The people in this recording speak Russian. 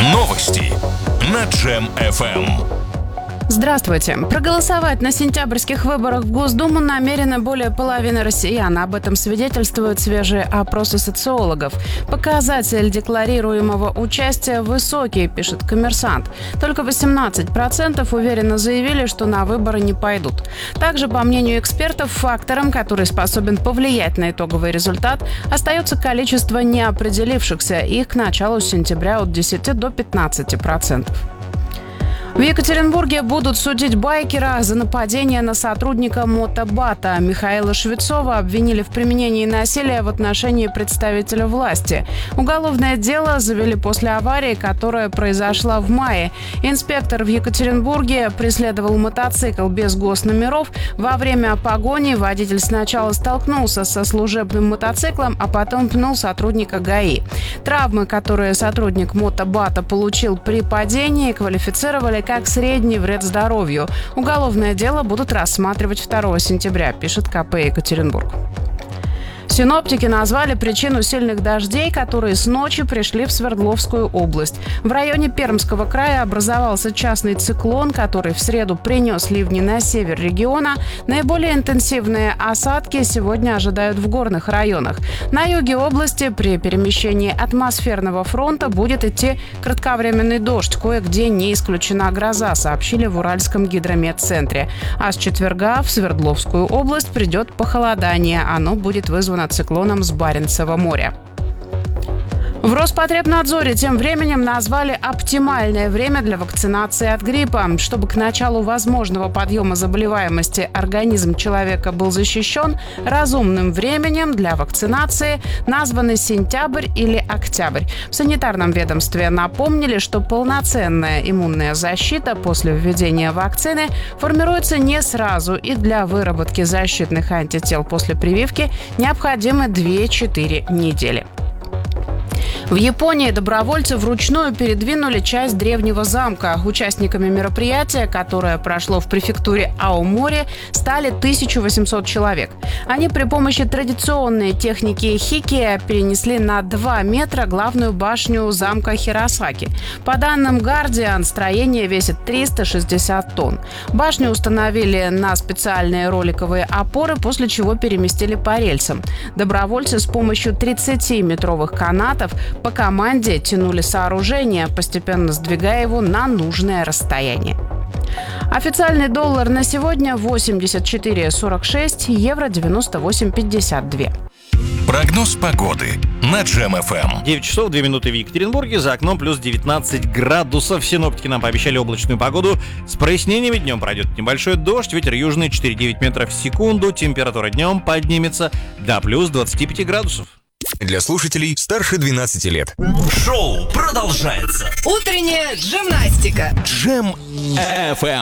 Новости на Джем FM. Здравствуйте. Проголосовать на сентябрьских выборах в Госдуму намерены более половины россиян. Об этом свидетельствуют свежие опросы социологов. Показатель декларируемого участия высокий, пишет «Коммерсант». Только 18% уверенно заявили, что на выборы не пойдут. Также, по мнению экспертов, фактором, который способен повлиять на итоговый результат, остается количество неопределившихся. Их к началу сентября от 10 до 15%. В Екатеринбурге будут судить байкера за нападение на сотрудника мотобата. Михаила Швецова обвинили в применении насилия в отношении представителя власти. Уголовное дело завели после аварии, которая произошла в мае. Инспектор в Екатеринбурге преследовал мотоцикл без госномеров. Во время погони водитель сначала столкнулся со служебным мотоциклом, а потом пнул сотрудника ГАИ. Травмы, которые сотрудник мотобата получил при падении, квалифицировали как средний вред здоровью. Уголовное дело будут рассматривать 2 сентября, пишет КП «Екатеринбург». Синоптики назвали причину сильных дождей, которые с ночи пришли в Свердловскую область. В районе Пермского края образовался частный циклон, который в среду принес ливни на север региона. Наиболее интенсивные осадки сегодня ожидают в горных районах. На юге области при перемещении атмосферного фронта будет идти кратковременный дождь. Кое-где не исключена гроза, сообщили в Уральском гидрометцентре. А с четверга в Свердловскую область придет похолодание. Оно будет вызвано циклоном с Баренцева моря. В Роспотребнадзоре тем временем назвали оптимальное время для вакцинации от гриппа. Чтобы к началу возможного подъема заболеваемости организм человека был защищен, разумным временем для вакцинации названы сентябрь или октябрь. В санитарном ведомстве напомнили, что полноценная иммунная защита после введения вакцины формируется не сразу, и для выработки защитных антител после прививки необходимы 2-4 недели. В Японии добровольцы вручную передвинули часть древнего замка. Участниками мероприятия, которое прошло в префектуре Аомори, стали 1800 человек. Они при помощи традиционной техники хики перенесли на 2 метра главную башню замка Хиросаки. По данным Guardian, строение весит 360 тонн. Башню установили на специальные роликовые опоры, после чего переместили по рельсам. Добровольцы с помощью 30-метровых канатов по команде тянули сооружение, постепенно сдвигая его на нужное расстояние. Официальный доллар на сегодня 84,46, евро 98,52. Прогноз погоды на Джем FM. 9 часов 2 минуты в Екатеринбурге, за окном плюс 19 градусов. Синоптики нам пообещали облачную погоду с прояснениями. Днем пройдет небольшой дождь, ветер южный 4,9 метров в секунду. Температура днем поднимется до плюс 25 градусов. Для слушателей старше 12 лет. Шоу продолжается. Утренняя гимнастика. Джем FM.